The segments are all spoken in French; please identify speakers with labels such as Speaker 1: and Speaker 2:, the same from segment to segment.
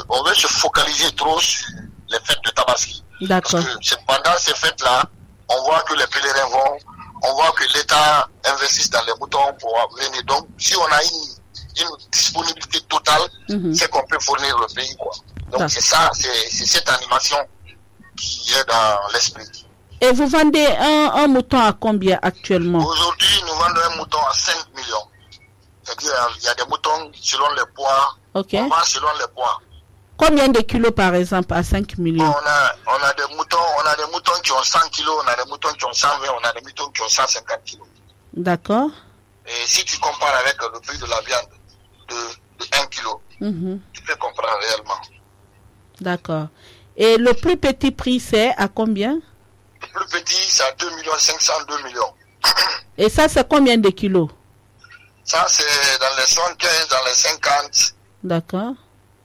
Speaker 1: on veut se focaliser trop sur les fêtes de Tabaski.
Speaker 2: D'accord.
Speaker 1: Parce que pendant ces fêtes-là, on voit que les pèlerins vont, on voit que l'État investit dans les moutons pour venir. Donc, si on a une disponibilité totale, c'est qu'on peut fournir le pays, quoi. Donc, c'est ça, c'est cette animation qui est dans l'esprit.
Speaker 2: Et vous vendez un mouton à combien actuellement?
Speaker 1: Aujourd'hui, nous vendons un mouton à 5 millions. C'est-à-dire, il y a des moutons selon les poids.
Speaker 2: Okay.
Speaker 1: On vend selon les poids.
Speaker 2: Combien de kilos par exemple à 5 millions?
Speaker 1: On a des moutons qui ont 100 kilos, on a des moutons qui ont 120, on a des moutons qui ont 150 kilos.
Speaker 2: D'accord.
Speaker 1: Et si tu compares avec le prix de la viande de 1 kilo, tu peux comprendre réellement.
Speaker 2: D'accord. Et le plus petit prix, c'est à combien?
Speaker 1: Le plus petit, c'est à 2 500 000, 2 millions.
Speaker 2: Et ça, c'est combien de kilos?
Speaker 1: Ça, c'est dans les 75, dans les 50.
Speaker 2: D'accord.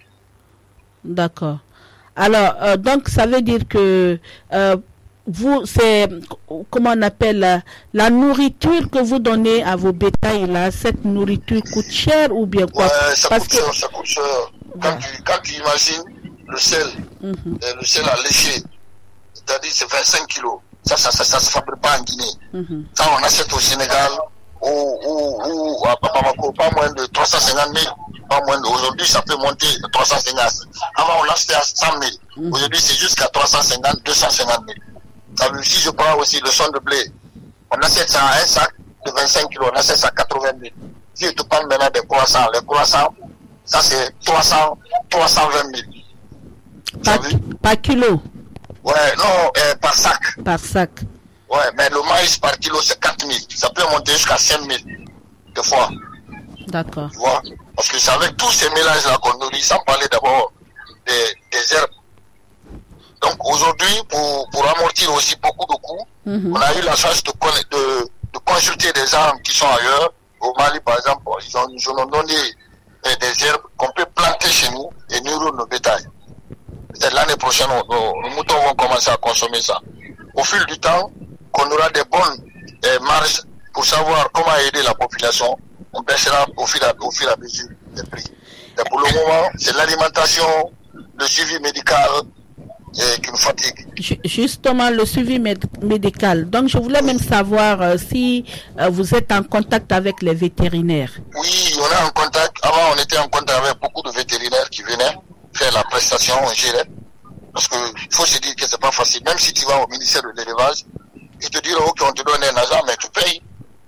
Speaker 2: D'accord. Alors, donc, ça veut dire que vous, c'est, comment on appelle, la nourriture que vous donnez à vos bétails, là, cette nourriture coûte cher ou bien quoi?
Speaker 1: Ouais, ça coûte cher. Quand tu imagines le sel, le sel à lécher, c'est-à-dire c'est 25 kilos. Ça se fabrique pas en Guinée. Ça, on achète au Sénégal ou à Bamako, pas moins de 350 000. Pas moins aujourd'hui, ça peut monter à 350. Avant, on l'achetait à 100 000. Aujourd'hui, c'est jusqu'à 350, 250 000. Ça veut dire, si je prends aussi le son de blé, on achète ça à un sac de 25 kilos, on achète ça à 80 000. Si je te parle maintenant des croissants, les croissants, ça c'est 320 000.
Speaker 2: Par kilo?
Speaker 1: Ouais, non, par sac.
Speaker 2: Par sac.
Speaker 1: Ouais, mais le maïs par kilo c'est 4 000. Ça peut monter jusqu'à 5 000 des fois.
Speaker 2: D'accord.
Speaker 1: Tu vois? Parce que c'est avec tous ces mélanges-là qu'on nourrit, sans parler d'abord des herbes. Donc aujourd'hui, pour amortir aussi beaucoup de coûts, on a eu la chance de consulter des gens qui sont ailleurs. Au Mali, par exemple, ils nous ont donné des herbes qu'on peut planter chez nous et nourrir nos bétails. Peut-être l'année prochaine, nos moutons vont commencer à consommer ça. Au fil du temps, qu'on aura des bonnes marges pour savoir comment aider la population, on baissera au fil à mesure des prix. Et pour le moment, c'est l'alimentation, le suivi médical qui nous fatigue.
Speaker 2: Justement, le suivi médical. Donc, je voulais même savoir si vous êtes en contact avec les vétérinaires.
Speaker 1: Oui, on est en contact. Avant, on était en contact avec beaucoup de vétérinaires qui venaient faire la prestation, on gérait. Parce qu'il faut se dire que c'est pas facile. Même si tu vas au ministère de l'élevage, ils te diront ok, on te donne un agent, mais tu payes.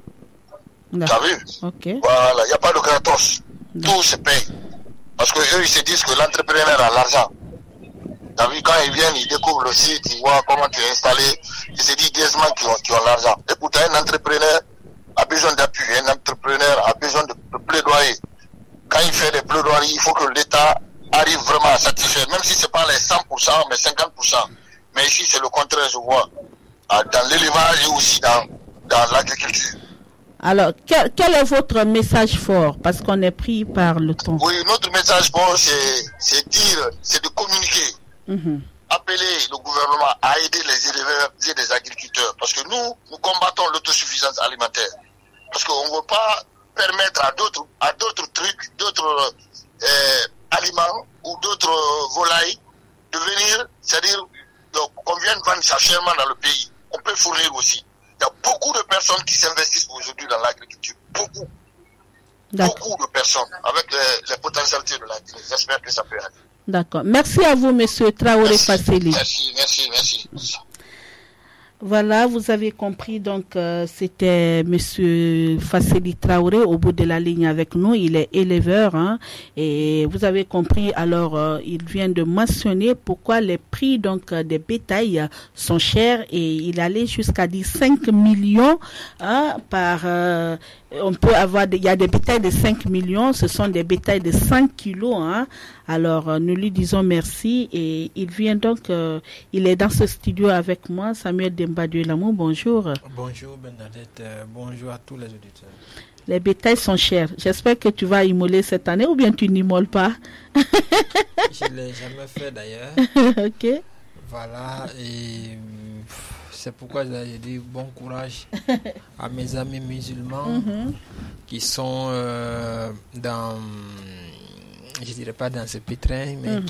Speaker 1: T'as vu?
Speaker 2: Okay.
Speaker 1: Voilà, il n'y a pas de gratos. Tout se paye. Parce que eux, ils se disent que l'entrepreneur a l'argent. T'as vu, quand ils viennent, ils découvrent le site, ils voient comment tu es installé, ils se disent aisément qu'ils ont l'argent. Écoute, un entrepreneur a besoin d'appui, un entrepreneur a besoin de plaidoyer. Quand il fait des plaidoiries, il faut que l'État arrive vraiment à satisfaire, même si c'est pas les 100%, mais 50%. Mais ici, c'est le contraire, je vois. Dans l'élevage et aussi dans l'agriculture.
Speaker 2: Alors, quel est votre message fort? Parce qu'on est pris par le temps.
Speaker 1: Oui, notre message fort, c'est de communiquer. Appeler le gouvernement à aider les éleveurs et les agriculteurs. Parce que nous combattons l'autosuffisance alimentaire. Parce qu'on ne veut pas permettre à d'autres trucs, d'autres aliments ou d'autres volailles de venir, c'est-à-dire qu'on vienne vendre ça chèrement dans le pays. On peut fournir aussi. Il y a beaucoup de personnes qui s'investissent aujourd'hui dans l'agriculture. Beaucoup. Beaucoup de personnes avec les potentialités de l'agriculture. J'espère que ça peut aller.
Speaker 2: D'accord. Merci à vous, monsieur Traoré Fasseli.
Speaker 1: Merci.
Speaker 2: Voilà, vous avez compris, donc c'était monsieur Fasseli Traoré au bout de la ligne avec nous, il est éleveur, et vous avez compris, alors il vient de mentionner pourquoi les prix donc des bétails sont chers, et il allait jusqu'à dire 5 millions par... on peut avoir, il y a des bétails de 5 millions, ce sont des bétails de 5 kilos, Alors, nous lui disons merci, et il vient donc, il est dans ce studio avec moi, Samuel Demba-Dieu-Lamou, bonjour.
Speaker 3: Bonjour Bernadette, bonjour à tous les auditeurs.
Speaker 2: Les bétails sont chers. J'espère que tu vas immoler cette année, ou bien tu n'immoles pas?
Speaker 3: Je ne l'ai jamais fait d'ailleurs.
Speaker 2: Ok.
Speaker 3: Voilà, et c'est pourquoi j'ai dit bon courage à mes amis musulmans qui sont dans... je dirais pas dans ce pétrin, mais